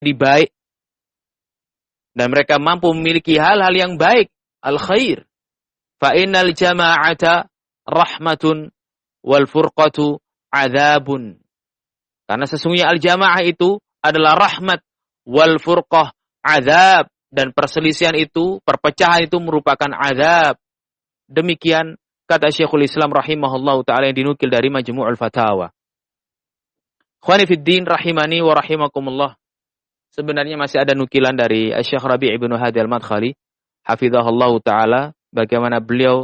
baik dan mereka mampu memiliki hal-hal yang baik, al-khair. Fa innal jama'ata rahmatun wal furqatu adzabun. Karena sesungguhnya al-jamaah itu adalah rahmat, wal furqah adzab, dan perselisihan itu, perpecahan itu merupakan adzab. Demikian kata Syekhul Islam rahimahullahu taala yang dinukil dari Majmu'ul Fatawa. Ikhwani fid din rahimani wa rahimakumullah. Sebenarnya masih ada nukilan dari Syekh Rabi' ibnu Hadi al-Madkhali hafizahullahu taala, bagaimana beliau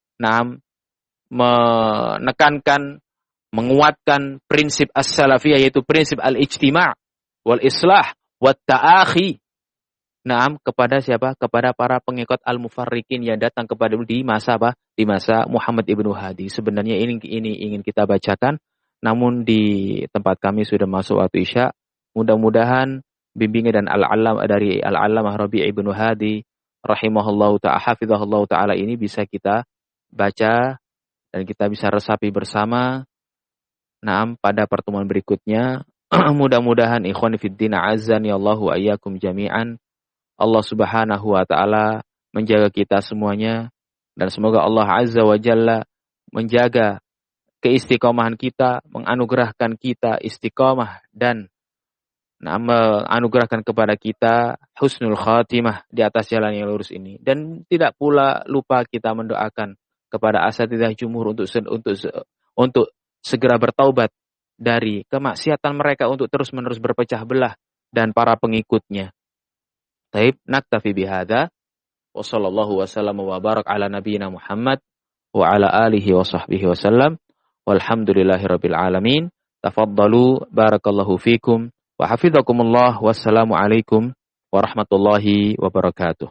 menekankan, menguatkan prinsip as-salafiyah, yaitu prinsip al-ijtima' wal islah wat ta'akhi. Kepada siapa? Kepada para pengikut al-mufarriqin yang datang kepada di masa apa? Di masa Muhammad ibnu Hadi. Sebenarnya ini ingin kita bacakan, namun di tempat kami sudah masuk waktu Isya. Mudah-mudahan bimbingan dan dari al-allamah Rabi' ibnu Hadi rahimahullahu ta'ala, hafizahullahu ta'ala ini bisa kita baca dan kita bisa resapi bersama pada pertemuan berikutnya. Mudah-mudahan ikhwan fiddin azani Allahu ayyakum jami'an. Allah subhanahu wa ta'ala menjaga kita semuanya, dan semoga Allah azza wa jalla menjaga keistiqomahan kita, menganugerahkan kita istiqomah, dan menganugerahkan kepada kita husnul khatimah di atas jalan yang lurus ini. Dan tidak pula lupa kita mendoakan kepada asatidzah jumhur untuk segera bertaubat dari kemaksiatan mereka, untuk terus-menerus berpecah belah, dan para pengikutnya. Taib, naktafi bihadza wa sallallahu wa sallam wa barak ala nabiyyina Muhammad wa ala alihi wa sahbihi wa sallam walhamdulillahi rabbil alamin. Tafaddalu, barakallahu fikum wa hafizakumullah. Wassalamu alaikum warahmatullahi wabarakatuh.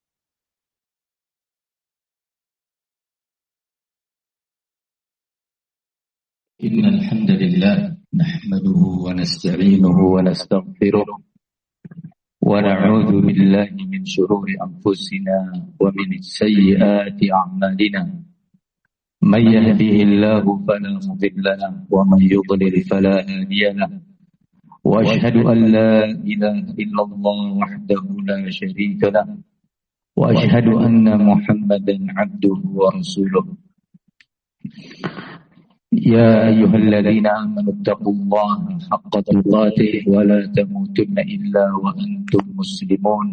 Innal hamdalillah nahmaduhu wa nasta'inuhu wa nastaghfiruh wa na'udzu billahi min shururi anfusina wa min sayyiati a'malina. May yahdihillahu fala mudilla lahu wa may yudlil fala hadiya lahu. Wa ashhadu an la ilaha illallah wahdahu la syarika lahu wa ashhadu anna Muhammadan 'abduhu wa rasuluh. يا أيها الذين آمنوا اتقوا الله حق تقاته ولا تموتن إلا وأنتم مسلمون.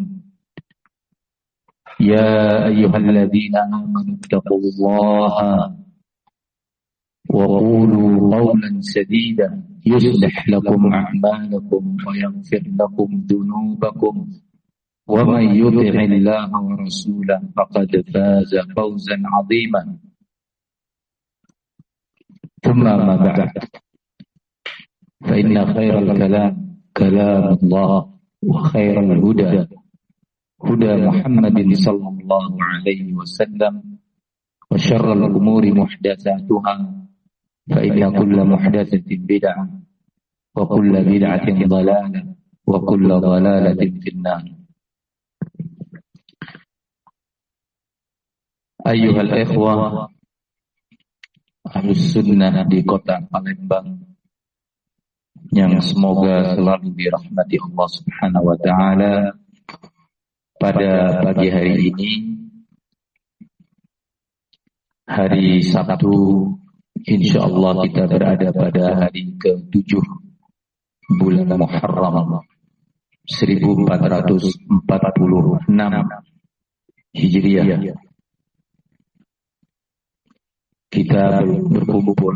يا أيها الذين آمنوا اتقوا الله وقولوا قولا سديدا يصلح لكم أعمالكم ويغفر لكم ذنوبكم ومن يطع الله ورسوله فقد فاز فوزا عظيما. ثم ما بعد فإن خير الكلام كلام الله وخير الهدى هدى محمد صلى الله عليه وسلم وشر الأمور محدثاتها فإن كل محدثة بدعة وكل بدعة ضلالة وكل ضلالة في النار. أيها الإخوة Ahlus Sunnah di kota Palembang yang semoga selalu dirahmati Allah Subhanahu wa taala, pada pagi hari ini, hari Sabtu, insyaallah kita berada pada hari ke-7 bulan Muharram 1446 Hijriah. Kita berkumpul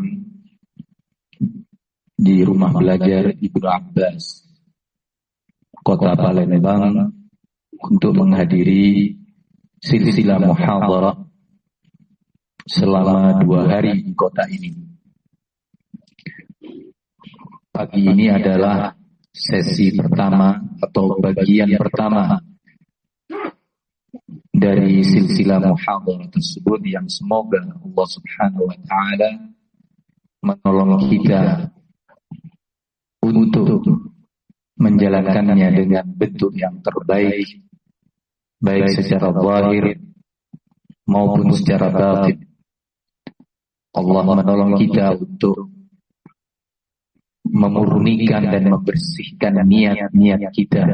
di rumah belajar Ibnu Abbas, kota Palembang, untuk menghadiri silsilah muhadharah selama 2 hari di kota ini. Pagi ini adalah sesi pertama atau bagian pertama dari silsilah muhadharah tersebut, yang semoga Allah Subhanahu wa taala menolong kita untuk menjalankannya dengan bentuk yang terbaik, baik secara zahir maupun secara batin. Allah menolong kita untuk memurnikan dan membersihkan niat-niat kita